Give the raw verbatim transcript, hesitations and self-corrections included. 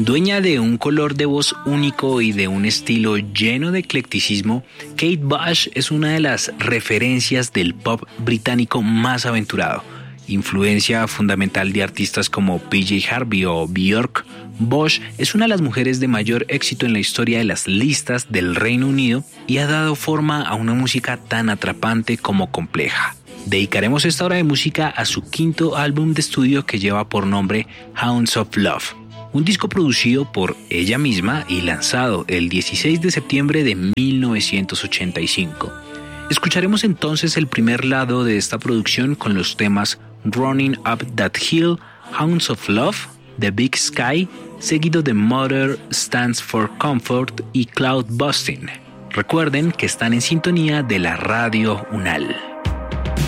Dueña de un color de voz único y de un estilo lleno de eclecticismo, Kate Bush es una de las referencias del pop británico más aventurado. Influencia fundamental de artistas como P J Harvey o Björk, Bush es una de las mujeres de mayor éxito en la historia de las listas del Reino Unido y ha dado forma a una música tan atrapante como compleja. Dedicaremos esta hora de música a su quinto álbum de estudio que lleva por nombre Hounds of Love, un disco producido por ella misma y lanzado el dieciséis de septiembre de mil novecientos ochenta y cinco. Escucharemos entonces el primer lado de esta producción con los temas Running Up That Hill, Hounds of Love, The Big Sky, seguido de Mother Stands for Comfort y Cloud Busting. Recuerden que están en sintonía de la Radio UNAL.